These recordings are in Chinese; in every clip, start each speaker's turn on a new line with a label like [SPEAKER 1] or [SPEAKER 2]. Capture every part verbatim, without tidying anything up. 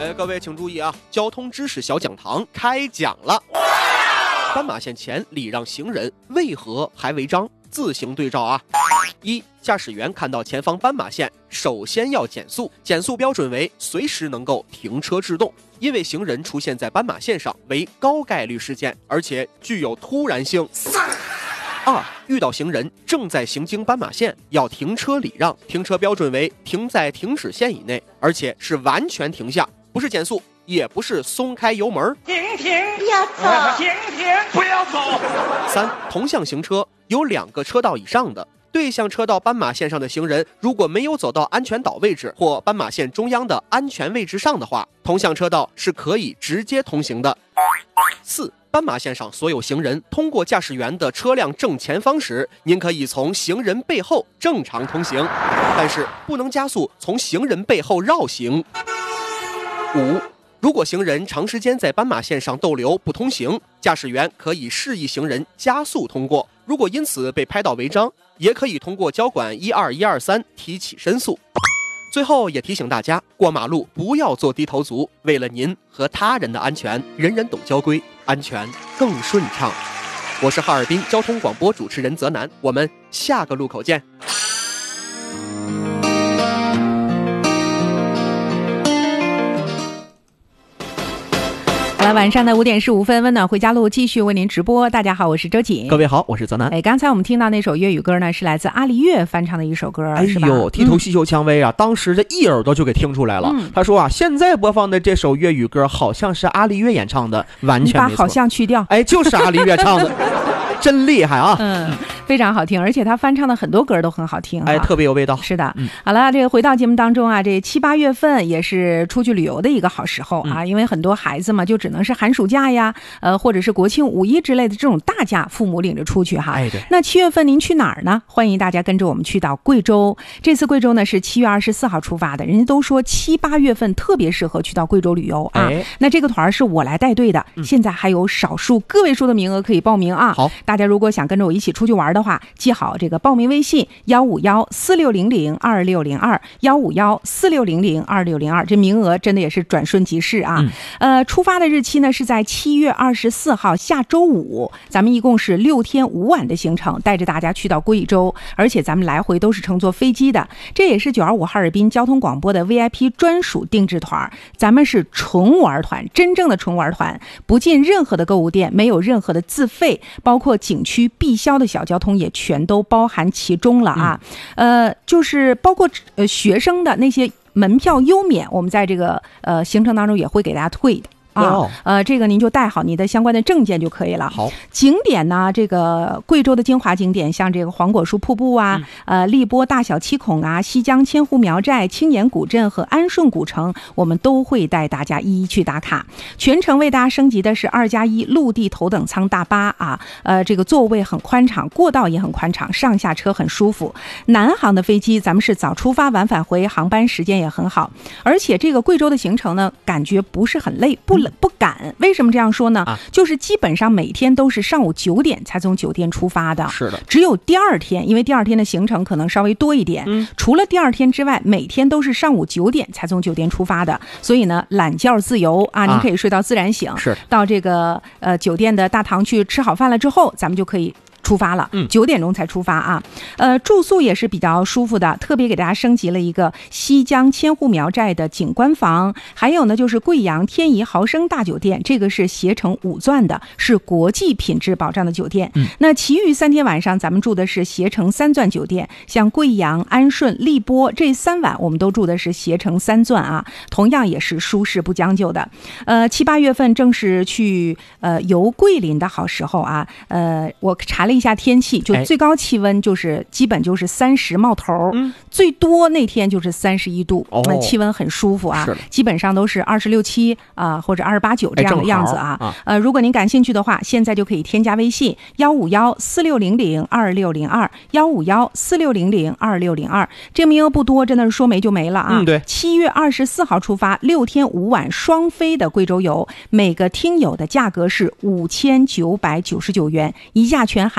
[SPEAKER 1] 哎，各位请注意啊，交通知识小讲堂开讲了。斑马线前礼让行人，为何还违章？自行对照啊。一、驾驶员看到前方斑马线，首先要减速，减速标准为随时能够停车制动，因为行人出现在斑马线上为高概率事件，而且具有突然性。二、遇到行人正在行经斑马线，要停车礼让，停车标准为停在停止线以内，而且是完全停下，不是减速，也不是松开油门。
[SPEAKER 2] 停停，不要走！停停，不要走！
[SPEAKER 1] 三、同向行车有两个车道以上的，对向车道斑马线上的行人，如果没有走到安全岛位置或斑马线中央的安全位置上的话，同向车道是可以直接通行的。四、斑马线上所有行人通过驾驶员的车辆正前方时，您可以从行人背后正常通行，但是不能加速从行人背后绕行。五、如果行人长时间在斑马线上逗留不通行，驾驶员可以示意行人加速通过，如果因此被拍到违章，也可以通过交管一二一二三提起申诉。最后也提醒大家，过马路不要做低头族，为了您和他人的安全，人人懂交规，安全更顺畅。我是哈尔滨交通广播主持人泽南，我们下个路口见。
[SPEAKER 3] 好了，晚上的五点十五分，温暖回家路继续为您直播。大家好，我是周瑾。
[SPEAKER 4] 各位好，我是泽南。
[SPEAKER 3] 哎，刚才我们听到那首粤语歌呢，是来自阿丽月翻唱的一首歌，
[SPEAKER 4] 哎
[SPEAKER 3] 是吧？
[SPEAKER 4] 呦，剃头细绣蔷薇啊、嗯！当时这一耳朵就给听出来了。嗯、他说啊，现在播放的这首粤语歌好像是阿丽月演唱的，完全没错。
[SPEAKER 3] 你把好像去掉，
[SPEAKER 4] 哎，就是阿丽月唱的。真厉害啊！
[SPEAKER 3] 嗯，非常好听，而且他翻唱的很多歌都很好听、啊，
[SPEAKER 4] 哎，特别有味道。
[SPEAKER 3] 是的，
[SPEAKER 4] 嗯、
[SPEAKER 3] 好了，这个回到节目当中啊，这七八月份也是出去旅游的一个好时候啊，嗯、因为很多孩子嘛，就只能是寒暑假呀，呃，或者是国庆、五一之类的这种大假，父母领着出去哈。
[SPEAKER 4] 哎，对。
[SPEAKER 3] 那七月份您去哪儿呢？欢迎大家跟着我们去到贵州。这次贵州呢是七月二十四号出发的，人家都说七八月份特别适合去到贵州旅游啊。
[SPEAKER 4] 哎、
[SPEAKER 3] 那这个团是我来带队的、嗯，现在还有少数个位数的名额可以报名啊。
[SPEAKER 4] 好，
[SPEAKER 3] 大家如果想跟着我一起出去玩的话，记好这个报名微信幺五幺四六零零二六零二幺五幺四六零零二六零二，这名额真的也是转瞬即逝啊、嗯！呃，出发的日期呢是在七月二十四号下周五，咱们一共是六天五晚的行程，带着大家去到贵州，而且咱们来回都是乘坐飞机的，这也是九二五哈尔滨交通广播的 V I P 专属定制团，咱们是纯玩团，真正的纯玩团，不进任何的购物店，没有任何的自费，包括景区必销的小交通也全都包含其中了啊，嗯、呃，就是包括呃学生的那些门票优免，我们在这个呃行程当中也会给大家退的。啊，呃，这个您就带好你的相关的证件就可以了。
[SPEAKER 4] 好，
[SPEAKER 3] 景点呢，这个贵州的精华景点，像这个黄果树瀑布啊，嗯、呃，荔波大小七孔啊，西江千户苗寨、青岩古镇和安顺古城，我们都会带大家一一去打卡。全程为大家升级的是二加一陆地头等舱大巴啊，呃，这个座位很宽敞，过道也很宽敞，上下车很舒服。南航的飞机咱们是早出发晚返回，航班时间也很好，而且这个贵州的行程呢，感觉不是很累，不累。不赶，为什么这样说呢、啊、就是基本上每天都是上午九点才从酒店出发的，
[SPEAKER 4] 是的，
[SPEAKER 3] 只有第二天，因为第二天的行程可能稍微多一点、嗯、除了第二天之外，每天都是上午九点才从酒店出发的，所以呢懒觉自由啊，您可以睡到自然醒、啊、
[SPEAKER 4] 是
[SPEAKER 3] 到这个呃酒店的大堂去吃好饭了之后，咱们就可以出发了，嗯，九点钟才出发啊，呃，住宿也是比较舒服的，特别给大家升级了一个西江千户苗寨的景观房，还有呢就是贵阳天怡豪生大酒店，这个是携程五钻的，是国际品质保障的酒店。嗯，那其余三天晚上咱们住的是携程三钻酒店，像贵阳、安顺、荔波这三晚我们都住的是携程三钻啊，同样也是舒适不将就的。呃，七八月份正是去呃游桂林的好时候啊，呃，我查了一下天气，就最高气温就是基本就是三十冒头、嗯、最多那天就是三十一度、哦、那气温很舒服啊，基本上都是二十六七啊或者二十八九这样的样子啊、哎、啊呃，如果您感兴趣的话，现在就可以添加微信幺五幺四六零零二六零二幺五幺四六零零二六零二，这个名额不多，真的是说没就没了啊。
[SPEAKER 4] 嗯，对，
[SPEAKER 3] 七月二十四号出发，六天五晚双飞的贵州游，每个听友的价格是五千九百九十九元，一价全含。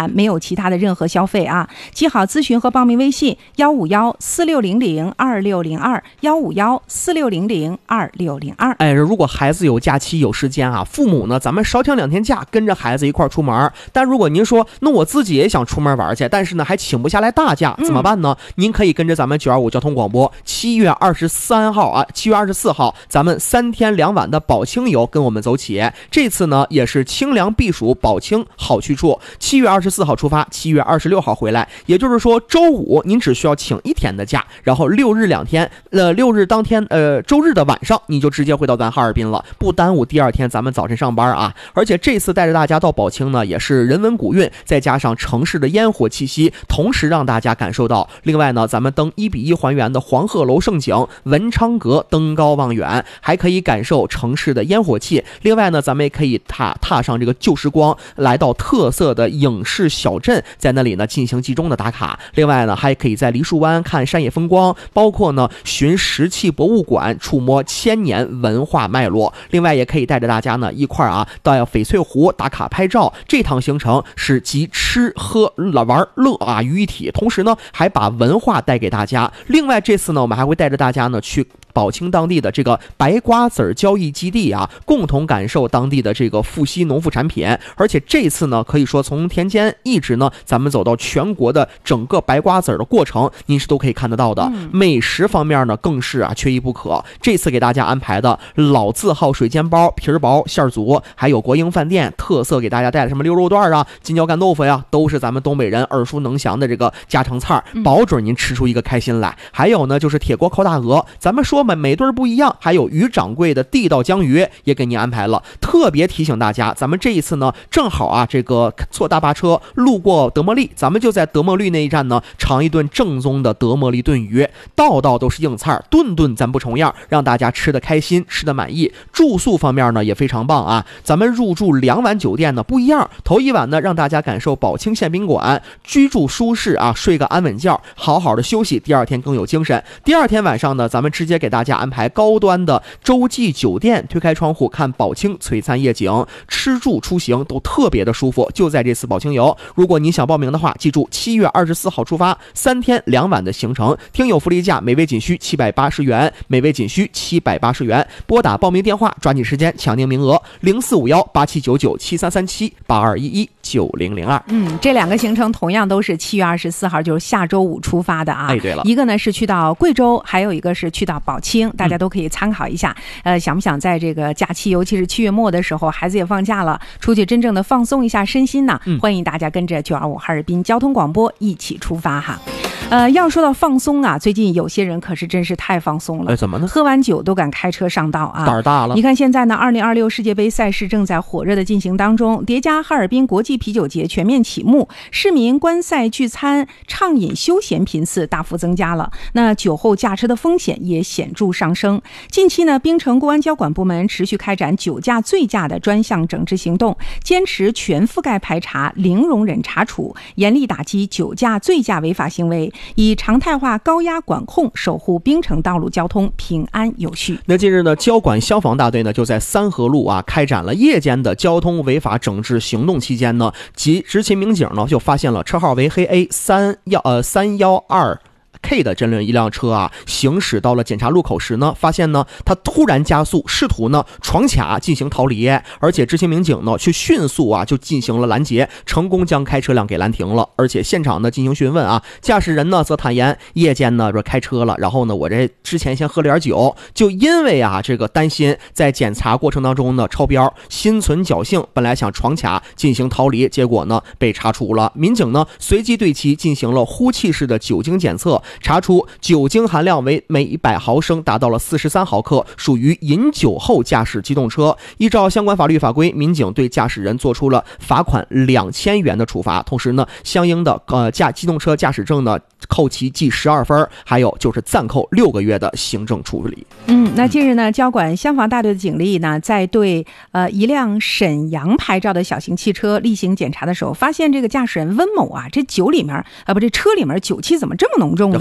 [SPEAKER 3] 含，没有其他的任何消费啊。记好咨询和报名微信：幺五幺四六零零二六零二，幺五幺四六零零二六零二。
[SPEAKER 4] 哎，如果孩子有假期有时间啊，父母呢，咱们少请两天假，跟着孩子一块儿出门。但如果您说，那我自己也想出门玩去，但是呢还请不下来大假，怎么办呢？嗯、您可以跟着咱们九二五交通广播，七月二十三号啊，七月二十四号，咱们三天两晚的宝清游跟我们走起。这次呢也是清凉避暑，宝清好去处。七月二十四号出发，七月二十六号回来，也就是说周五您只需要请一天的假，然后六日两天，呃，六日当天，呃，周日的晚上你就直接回到咱哈尔滨了，不耽误第二天咱们早晨上班啊。而且这次带着大家到宝清呢，也是人文古韵，再加上城市的烟火气息，同时让大家感受到。另外呢，咱们登一比一还原的黄鹤楼胜景、文昌阁，登高望远，还可以感受城市的烟火气。另外呢，咱们也可以踏踏上这个旧时光，来到特色的影视小镇，在那里呢进行集中的打卡。另外呢，还可以在梨树湾看山野风光，包括呢寻石器博物馆，触摸千年文化脉络。另外也可以带着大家呢一块儿啊到翡翠湖打卡拍照。这趟行程是集吃喝玩乐啊于一体，同时呢还把文化带给大家。另外这次呢，我们还会带着大家呢去宝清当地的这个白瓜子交易基地啊，共同感受当地的这个富硒农副产品。而且这次呢，可以说从田间一直呢，咱们走到全国的整个白瓜子的过程，您是都可以看得到的。嗯、美食方面呢，更是啊缺一不可。这次给大家安排的老字号水煎包，皮儿薄馅儿足，还有国营饭店特色给大家带来什么溜肉段啊、金椒干豆腐呀，都是咱们东北人耳熟能详的这个家常菜，保准您吃出一个开心来。嗯、还有呢，就是铁锅烤大鹅，咱们说每每对不一样，还有于掌柜的地道江鱼也给您安排了。特别提醒大家，咱们这一次呢，正好啊，这个坐大巴车路过德莫利，咱们就在德莫利那一站呢，尝一顿正宗的德莫利炖鱼，道道都是硬菜，顿顿咱不重样，让大家吃得开心，吃得满意。住宿方面呢也非常棒啊，咱们入住两晚酒店呢不一样，头一晚呢让大家感受宝清县宾馆，居住舒适啊，睡个安稳觉，好好的休息，第二天更有精神。第二天晚上呢，咱们直接给大家安排高端的洲际酒店，推开窗户看宝清璀璨夜景，吃住出行都特别的舒服。就在这次宝清游，如果你想报名的话，记住七月二十四号出发，三天两晚的行程，听友福利价每位仅需七百八十元，每位仅需七百八十元。拨打报名电话，抓紧时间抢定名额，零四五幺八七九九七三三七八二一一九零零二。
[SPEAKER 3] 嗯，这两个行程同样都是七月二十四号，就是下周五出发的啊。
[SPEAKER 4] 哎，对了，
[SPEAKER 3] 一个呢是去到贵州，还有一个是去到宝清，大家都可以参考一下。嗯、呃，想不想在这个假期，尤其是七月末的时候，孩子也放假了，出去真正的放松一下身心呢？嗯、欢迎大家跟着九二五哈尔滨交通广播一起出发哈。呃，要说到放松啊，最近有些人可是真是太放松了。
[SPEAKER 4] 哎，怎么呢？
[SPEAKER 3] 喝完酒都敢开车上道啊，
[SPEAKER 4] 胆儿大了。
[SPEAKER 3] 你看现在呢，二零二六世界杯赛事正在火热的进行当中，叠加哈尔滨国际啤酒节全面启幕，市民观赛聚餐、畅饮休闲频次大幅增加了，那酒后驾车的风险也显著上升。近期呢，槟城公安交管部门持续开展酒驾醉驾的专项整治行动，坚持全覆盖排查、零容忍查处，严厉打击酒驾醉驾违法行为，以常态化高压管控守护槟城道路交通平安有序。
[SPEAKER 4] 那近日呢，交管消防大队呢就在三河路啊开展了夜间的交通违法整治行动期间呢，及执勤民警呢就发现了车号为黑 A 三幺呃三幺二。K 的这一辆车啊，行驶到了检查路口时呢，发现呢，他突然加速，试图呢闯卡进行逃离，而且执勤民警呢，去迅速啊就进行了拦截，成功将开车辆给拦停了，而且现场呢进行询问啊，驾驶人呢则坦言，夜间呢说开车了，然后呢我这之前先喝了点酒，就因为啊这个担心在检查过程当中呢超标，心存侥幸，本来想闯卡进行逃离，结果呢被查处了。民警呢随即对其进行了呼气式的酒精检测。查出酒精含量为每一百毫升达到了四十三毫克，属于饮酒后驾驶机动车。依照相关法律法规，民警对驾驶人做出了罚款两千元的处罚，同时呢，相应的呃驾机动车驾驶证呢扣其记十二分，还有就是暂扣六个月的行政处理。
[SPEAKER 3] 嗯，那近日呢，交管消防大队的警力呢，在对呃一辆沈阳牌照的小型汽车例行检查的时候，发现这个驾驶人温某啊，这酒里面啊不这车里面酒气怎么这么浓重呢？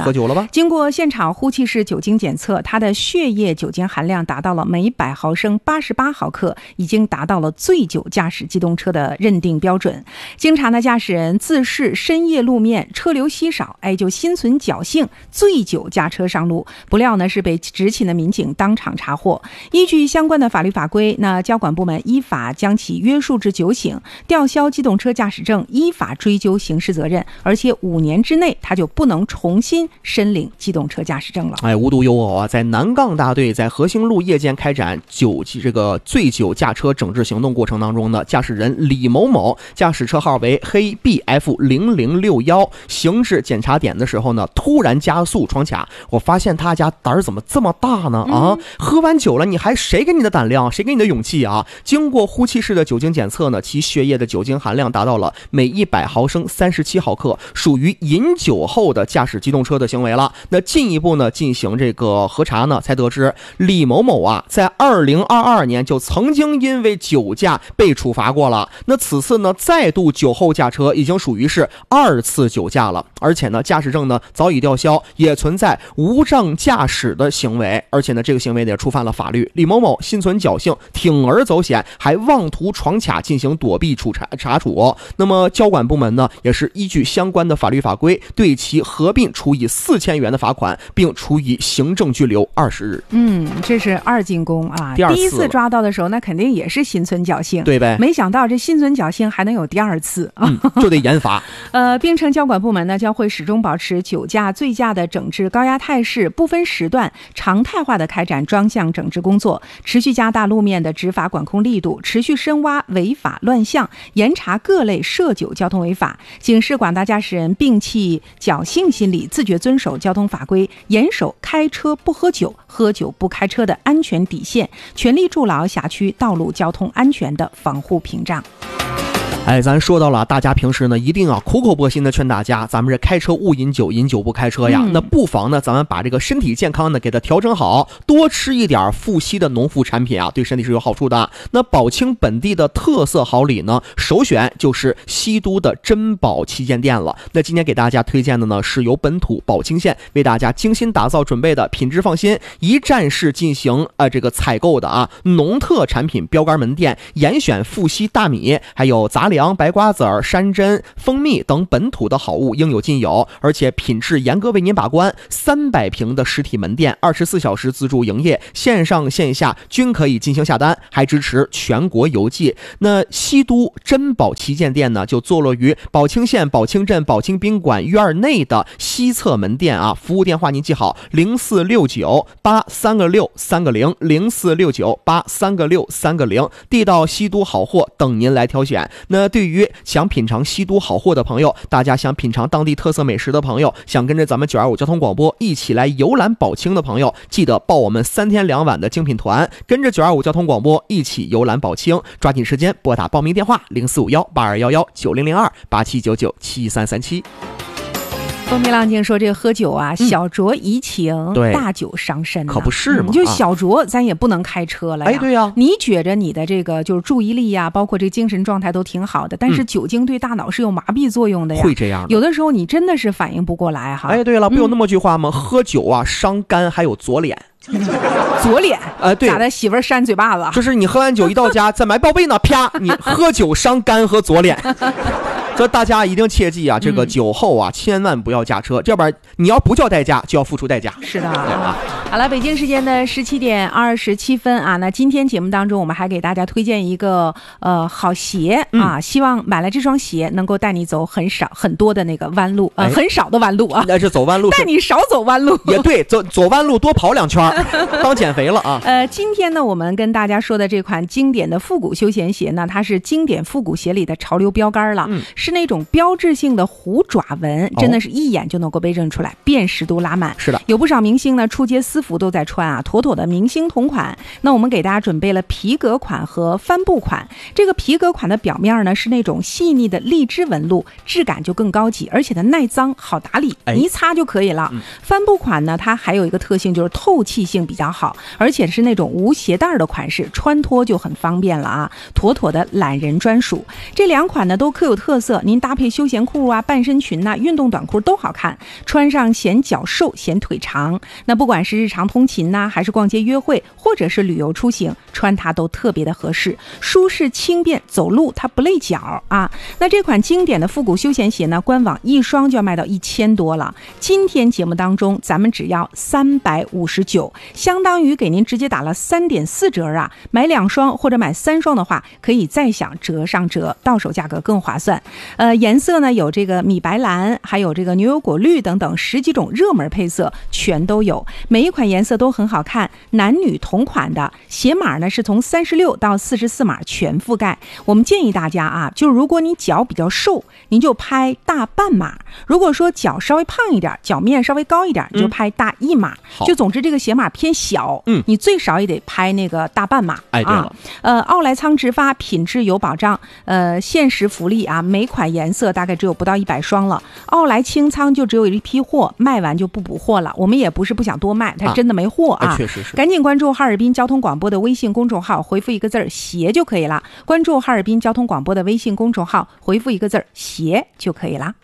[SPEAKER 4] 喝酒了吧？
[SPEAKER 3] 经过现场呼气式酒精检测，他的血液酒精含量达到了每百毫升八十八毫克，已经达到了醉酒驾驶机动车的认定标准。经查呢，驾驶人自视深夜路面车流稀少，哎，就心存侥幸，醉酒驾车上路，不料呢是被执勤的民警当场查获。依据相关的法律法规，那交管部门依法将其约束至酒醒，吊销机动车驾驶证，依法追究刑事责任，而且五年之内他就不能重新申领机动车驾驶证了。
[SPEAKER 4] 哎，无独有偶啊，在南岗大队在和兴路夜间开展酒这个醉酒驾车整治行动过程当中呢，驾驶人李某某驾驶车号为黑 B F 零零六一，行至检查点的时候呢，突然加速闯卡。我发现他家胆儿怎么这么大呢？啊，喝完酒了，你还谁给你的胆量？谁给你的勇气啊？经过呼气式的酒精检测呢，其血液的酒精含量达到了每一百毫升三十七毫克，属于饮酒后的驾驶机动车的行为了。那进一步呢进行这个核查呢，才得知李某某啊，在二零二二年就曾经因为酒驾被处罚过了。那此次呢再度酒后驾车，已经属于是二次酒驾了，而且呢驾驶证呢早已吊销，也存在无证驾驶的行为，而且呢这个行为也触犯了法律。李某某心存侥幸，铤而走险，还妄图闯卡进行躲避处查查处。那么交管部门呢也是依据相关的法律法规，对其合并处以四千元的罚款，并处以行政拘留二十日。
[SPEAKER 3] 嗯，这是二进宫啊。
[SPEAKER 4] 第二次
[SPEAKER 3] 第一次抓到的时候，那肯定也是心存侥幸，
[SPEAKER 4] 对呗？
[SPEAKER 3] 没想到这心存侥幸还能有第二次啊、
[SPEAKER 4] 嗯，就得严罚。
[SPEAKER 3] 呃，并称交管部门呢将会始终保持酒驾、醉驾的整治高压态势，不分时段常态化的开展专项整治工作，持续加大路面的执法管控力度，持续深挖违法乱象，严查各类涉酒交通违法，警示广大驾驶人摒弃侥幸心理，自觉遵守交通法规，严守开车不喝酒、喝酒不开车的安全底线，全力筑牢辖区道路交通安全的防护屏障。
[SPEAKER 4] 哎，咱说到了，大家平时呢一定要苦口婆心的劝大家，咱们这开车勿饮酒，饮酒不开车呀。嗯、那不妨呢，咱们把这个身体健康呢给它调整好，多吃一点富硒的农副产品啊，对身体是有好处的。那宝清本地的特色好礼呢，首选就是西都的珍宝旗舰店了。那今天给大家推荐的呢，是由本土宝清县为大家精心打造准备的，品质放心，一站式进行呃这个采购的啊农特产品标杆门店，严选富硒大米，还有杂粮、白瓜子儿、山珍、蜂蜜等本土的好物应有尽有，而且品质严格为您把关。三百平的实体门店，二十四小时自助营业，线上线下均可以进行下单，还支持全国邮寄。那西都珍宝旗舰店呢，就坐落于宝清县宝清镇宝清宾馆院内的西侧门店啊。服务电话您记好：零四六九八三个六三个零，零四六九八三个六三个零，地道西都好货等您来挑选。那对于想品尝西都好货的朋友，大家想品尝当地特色美食的朋友，想跟着咱们九二五交通广播一起来游览宝清的朋友，记得报我们三天两晚的精品团，跟着九二五交通广播一起游览宝清。抓紧时间拨打报名电话零四五幺八二幺幺九零零二八七九九七三三七。
[SPEAKER 3] 风平浪静说这个喝酒啊，小酌怡情、
[SPEAKER 4] 嗯、
[SPEAKER 3] 大酒伤身、啊、
[SPEAKER 4] 可不是吗、
[SPEAKER 3] 嗯、就小酌咱也不能开车了呀。
[SPEAKER 4] 哎，对呀、啊，
[SPEAKER 3] 你觉着你的这个就是注意力呀、啊，包括这精神状态都挺好的，但是酒精对大脑是有麻痹作用的呀，
[SPEAKER 4] 会这样的。
[SPEAKER 3] 有的时候你真的是反应不过来哈。
[SPEAKER 4] 哎，对了，不有那么句话吗？嗯、喝酒啊伤肝，还有左脸。
[SPEAKER 3] 左脸
[SPEAKER 4] 呃，对，
[SPEAKER 3] 咋的？媳妇儿扇嘴巴子，
[SPEAKER 4] 就是你喝完酒一到家，再买宝贝呢，啪，你喝酒伤肝和左脸。所以大家一定切记啊，这个酒后啊，嗯、千万不要驾车，要不然你要不叫代驾，就要付出代价。
[SPEAKER 3] 是的，啊。好了，北京时间的十七点二十七分啊，那今天节目当中，我们还给大家推荐一个呃好鞋啊，嗯、希望买了这双鞋能够带你走很少很多的那个弯路，呃，哎、很少的弯路啊，
[SPEAKER 4] 那是走弯路，
[SPEAKER 3] 带你少走弯路。
[SPEAKER 4] 也对，走走弯路多跑两圈，当减肥了啊。
[SPEAKER 3] 呃，今天呢，我们跟大家说的这款经典的复古休闲鞋呢，它是经典复古鞋里的潮流标杆了，嗯、是那种标志性的虎爪纹，真的是一眼就能够被认出来，哦、辨识度拉满。
[SPEAKER 4] 是的，
[SPEAKER 3] 有不少明星呢出街私服都在穿啊，妥妥的明星同款。那我们给大家准备了皮革款和帆布款。这个皮革款的表面呢是那种细腻的荔枝纹路，质感就更高级，而且呢耐脏好打理，哎、你一擦就可以了。嗯、帆布款呢，它还有一个特性就是透气性比较好，而且是那种无鞋带的款式，穿脱就很方便了啊，妥妥的懒人专属。这两款呢都各有特色。 色，您搭配休闲裤啊、半身裙呐、啊、运动短裤都好看，穿上显脚瘦显腿长。那不管是日常通勤呐、啊，还是逛街约会，或者是旅游出行，穿它都特别的合适，舒适轻便，走路它不累脚啊。那这款经典的复古休闲鞋呢，官网一双就要卖到一千多了。今天节目当中，咱们只要三百五十九，相当于给您直接打了三点四折啊！买两双或者买三双的话，可以再享折上折，到手价格更划算。呃，颜色呢有这个米白蓝，还有这个牛油果绿等等十几种热门配色，全都有。每一款颜色都很好看，男女同款的。鞋码呢是从三十六到四十四码全覆盖。我们建议大家啊，就如果你脚比较瘦，您就拍大半码；如果说脚稍微胖一点，脚面稍微高一点，你就拍大一码。嗯、就总之这个鞋码偏小，嗯，你最少也得拍那个大半码。
[SPEAKER 4] 哎，对了，
[SPEAKER 3] 啊、呃，奥莱苍直发，品质有保障，呃，限时福利啊，每款颜色大概只有不到一百双了。奥莱清仓就只有一批货，卖完就不补货了。我们也不是不想多卖，它真的没货啊。
[SPEAKER 4] 啊确实是。
[SPEAKER 3] 赶紧关注哈尔滨交通广播的微信公众号，回复一个字儿“鞋”就可以了。关注哈尔滨交通广播的微信公众号，回复一个字儿“鞋”就可以了。